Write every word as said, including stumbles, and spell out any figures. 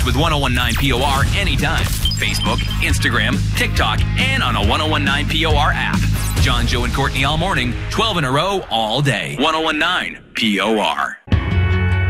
Connect with ten nineteen P O R anytime. Facebook, Instagram, TikTok, and on a ten nineteen P O R app. John, Joe, and Courtney all morning, twelve in a row, all day. ten nineteen P O R.